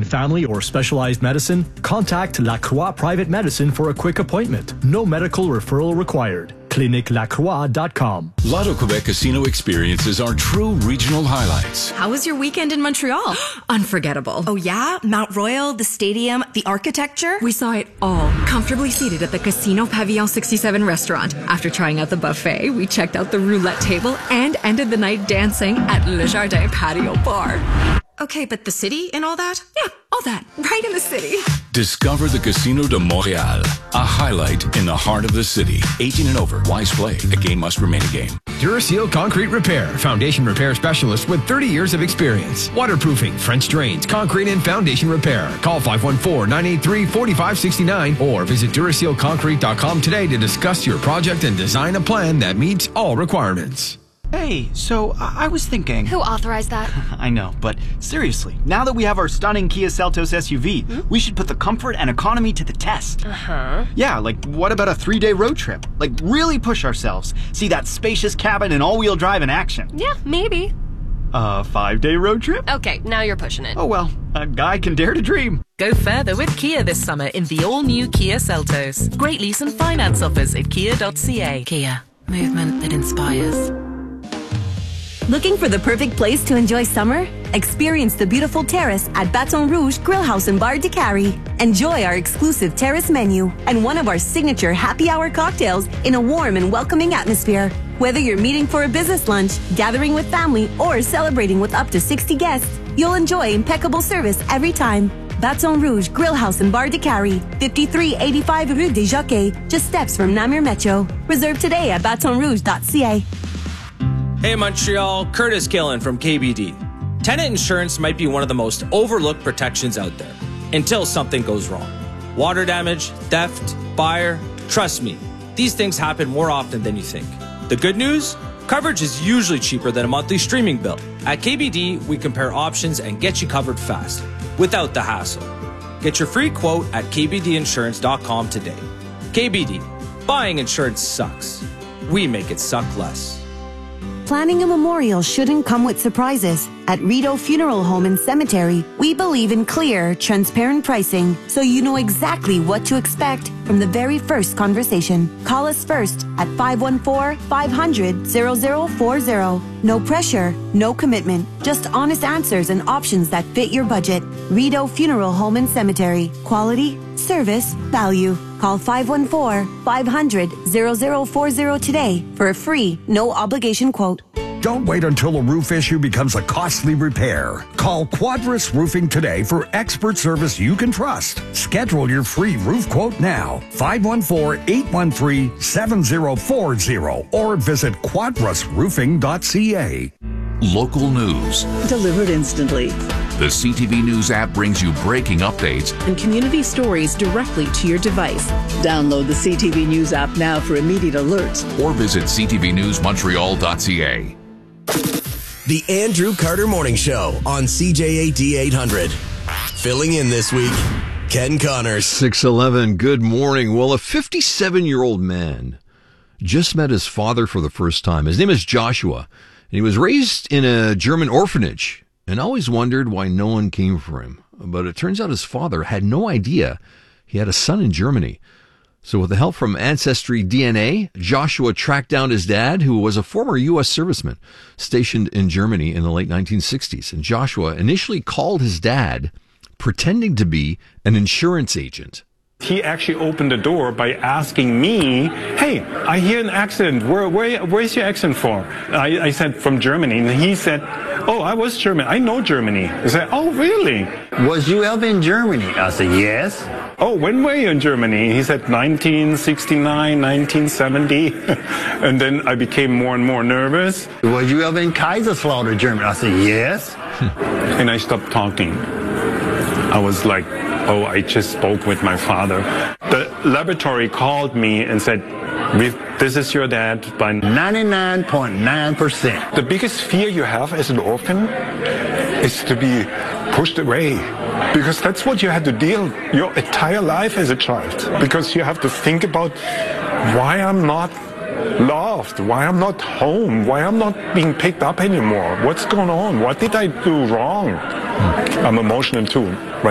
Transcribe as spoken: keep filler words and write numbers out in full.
in family or specialized medicine? Contact La Croix Private Medicine for a quick appointment. No medical referral required. clinique lacroix dot com. Loto-Quebec casino experiences are true regional highlights. How was your weekend in Montreal? Unforgettable. Oh yeah? Mount Royal, the stadium, the architecture? We saw it all, comfortably seated at the Casino Pavillon sixty-seven restaurant. After trying out the buffet, we checked out the roulette table and ended the night dancing at Le Jardin Patio Bar. Okay, but the city and all that? Yeah, all that, right in the city. Discover the Casino de Montréal, a highlight in the heart of the city. eighteen and over, wise play. A game must remain a game. Duraseal Concrete Repair, foundation repair specialist with thirty years of experience. Waterproofing, French drains, concrete and foundation repair. Call five one four, nine eight three, four five six nine or visit duraseal concrete dot com today to discuss your project and design a plan that meets all requirements. Hey, so I, I was thinking... Who authorized that? I know, but seriously, now that we have our stunning Kia Seltos S U V, hmm? we should put the comfort and economy to the test. Uh-huh. Yeah, like what about a three-day road trip? Like really push ourselves. See that spacious cabin and all-wheel drive in action. Yeah, maybe. A five-day road trip? Okay, now you're pushing it. Oh well, a guy can dare to dream. Go further with Kia this summer in the all-new Kia Seltos. Great lease and finance offers at kia dot c a. Kia, movement that inspires. Looking for the perfect place to enjoy summer? Experience the beautiful terrace at Baton Rouge Grill House and Bar de Cary. Enjoy our exclusive terrace menu and one of our signature happy hour cocktails in a warm and welcoming atmosphere. Whether you're meeting for a business lunch, gathering with family, or celebrating with up to sixty guests, you'll enjoy impeccable service every time. Baton Rouge Grill House and Bar de Cary, fifty-three eighty-five Rue des Jockeys, just steps from Namur Metro. Reserve today at baton rouge dot c a. Hey Montreal, Curtis Gillen from K B D. Tenant insurance might be one of the most overlooked protections out there, until something goes wrong. Water damage, theft, fire, trust me, these things happen more often than you think. The good news? Coverage is usually cheaper than a monthly streaming bill. At K B D, we compare options and get you covered fast, without the hassle. Get your free quote at k b d insurance dot com today. K B D, buying insurance sucks. We make it suck less. Planning a memorial shouldn't come with surprises. At Rideau Funeral Home and Cemetery, we believe in clear, transparent pricing, so you know exactly what to expect from the very first conversation. Call us first at five one four, five hundred, zero zero four zero. No pressure, no commitment, just honest answers and options that fit your budget. Rideau Funeral Home and Cemetery. Quality, service, value. Call five one four, five hundred, zero zero four zero today for a free, no obligation quote. Don't wait until a roof issue becomes a costly repair. Call Quadris Roofing today for expert service you can trust. Schedule your free roof quote now. five one four, eight one three, seven zero four zero or visit quadris roofing dot c a. Local news. Delivered instantly. The C T V News app brings you breaking updates and community stories directly to your device. Download the C T V News app now for immediate alerts. Or visit c t v news montreal dot c a. The Andrew Carter Morning Show on C J A D eight hundred. Filling in this week, Ken Connors. six eleven, good morning. Well, a fifty-seven-year-old man just met his father for the first time. His name is Joshua, and he was raised in a German orphanage and always wondered why no one came for him. But it turns out his father had no idea he had a son in Germany. So with the help from Ancestry D N A, Joshua tracked down his dad, who was a former U S serviceman stationed in Germany in the late nineteen sixties. And Joshua initially called his dad, pretending to be an insurance agent. He actually opened the door by asking me, hey, I hear an accent. Where, where, where's your accent from? I, I said, from Germany. And he said, oh, I was German. I know Germany. I said, oh, really? Was you ever in Germany? I said, yes. Oh, when were you in Germany? He said, nineteen sixty-nine, nineteen seventy. And then I became more and more nervous. Was you ever in Kaiserslautern, Germany? I said, yes. And I stopped talking. I was like, oh, I just spoke with my father. The laboratory called me and said, this is your dad by ninety-nine point nine percent. The biggest fear you have as an orphan is to be pushed away. Because that's what you had to deal your entire life as a child. Because you have to think about why I'm not loved, why I'm not home, why I'm not being picked up anymore. What's going on? What did I do wrong? I'm emotional too.